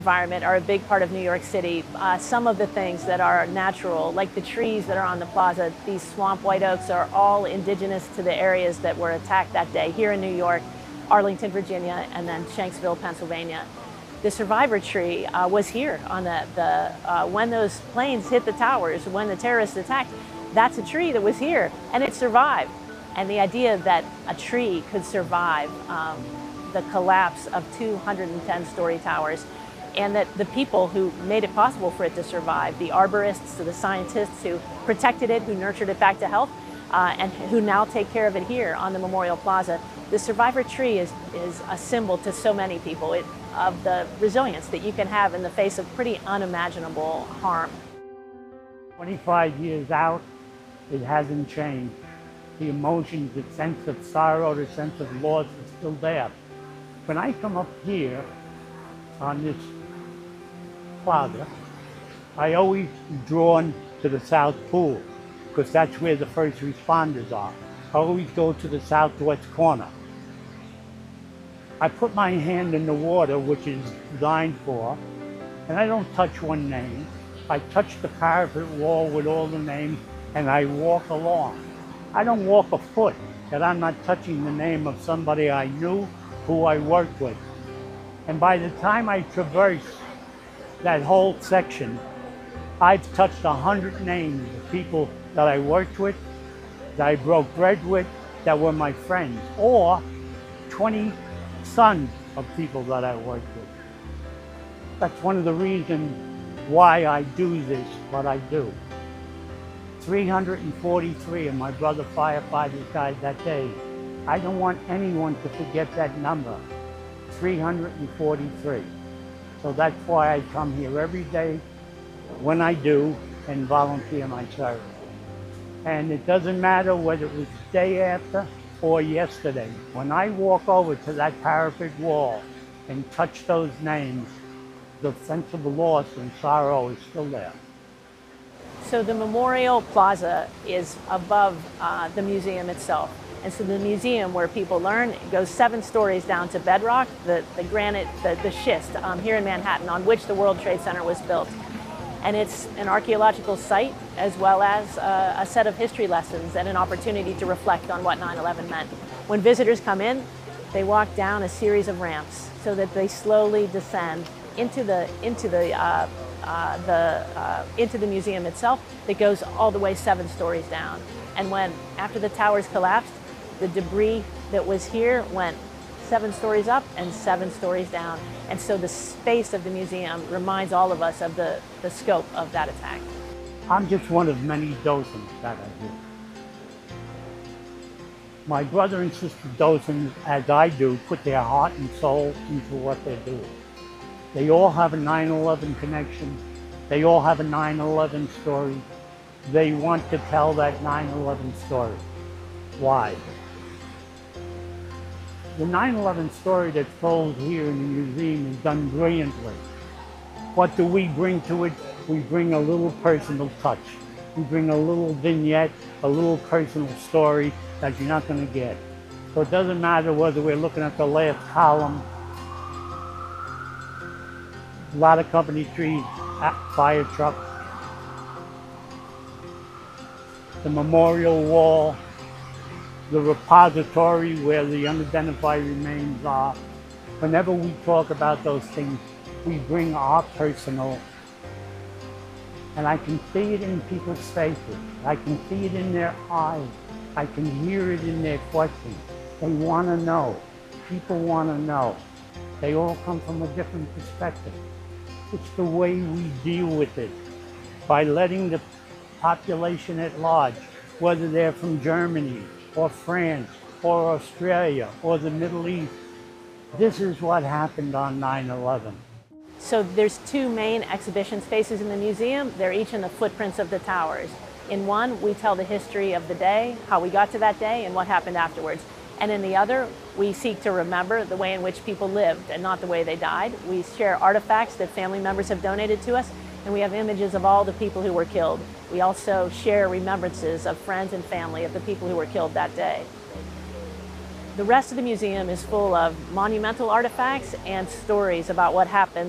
Environment are a big part of New York City. Some of the things that are natural, like the trees that are on the plaza, these swamp white oaks are all indigenous to the areas that were attacked that day here in New York, Arlington, Virginia, and then Shanksville, Pennsylvania. The survivor tree was here on when those planes hit the towers, when the terrorists attacked. That's a tree that was here, and it survived. And the idea that a tree could survive the collapse of 210-story towers, and that the people who made it possible for it to survive, the arborists, the scientists who protected it, who nurtured it back to health, and who now take care of it here on the Memorial Plaza. The survivor tree is a symbol to so many people of the resilience that you can have in the face of pretty unimaginable harm. 25 years out, it hasn't changed. The emotions, the sense of sorrow, the sense of loss is still there. When I come up here on this plaza, I always drawn to the South Pool because that's where the first responders are. I always go to the southwest corner. I put my hand in the water, which is designed for, and I don't touch one name. I touch the parapet wall with all the names, and I walk along. I don't walk a foot that I'm not touching the name of somebody I knew, who I worked with. And by the time I traverse that whole section, I've touched 100 names of people that I worked with, that I broke bread with, that were my friends, or 20 sons of people that I worked with. That's one of the reasons why I do this, what I do. 343 of my brother firefighters died that day. I don't want anyone to forget that number, 343. So that's why I come here every day when I do and volunteer my service. And it doesn't matter whether it was the day after or yesterday. When I walk over to that parapet wall and touch those names, the sense of loss and sorrow is still there. So the Memorial Plaza is above the museum itself. And so the museum, where people learn, goes 7 stories down to bedrock, the granite, the schist here in Manhattan, on which the World Trade Center was built. And it's an archaeological site, as well as a set of history lessons and an opportunity to reflect on what 9/11 meant. When visitors come in, they walk down a series of ramps so that they slowly descend into the museum itself that goes all the way 7 stories down. And after the towers collapsed, the debris that was here went 7 stories up and 7 stories down. And so the space of the museum reminds all of us of the scope of that attack. I'm just one of many docents that I do. My brother and sister docents, as I do, put their heart and soul into what they're doing. They all have a 9/11 connection. They all have a 9/11 story. They want to tell that 9/11 story. Why? The 9/11 story that's told here in the museum is done brilliantly. What do we bring to it? We bring a little personal touch. We bring a little vignette, a little personal story that you're not going to get. So it doesn't matter whether we're looking at the last column, a lot of company trees, fire trucks, the memorial wall, the repository where the unidentified remains are. Whenever we talk about those things, we bring our personal, and I can see it in people's faces. I can see it in their eyes. I can hear it in their questions. They want to know. People want to know. They all come from a different perspective. It's the way we deal with it, by letting the population at large, whether they're from Germany or France or Australia or the Middle East, this is what happened on 9/11. So there's 2 main exhibition spaces in the museum. They're each in the footprints of the towers. In one, we tell the history of the day, how we got to that day, and what happened afterwards. And in the other, we seek to remember the way in which people lived and not the way they died. We share artifacts that family members have donated to us, and we have images of all the people who were killed. We also share remembrances of friends and family of the people who were killed that day. The rest of the museum is full of monumental artifacts and stories about what happened